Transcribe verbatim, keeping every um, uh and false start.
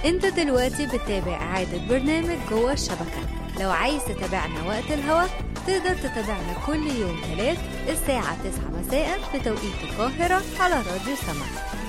انت دلوقتي بتتابع إعادة برنامج جوه الشبكة. لو عايز تتابعنا وقت الهوا تقدر تتابعنا كل يوم ثلاث الساعة تسعة مساء بتوقيت القاهرة على راديو سما.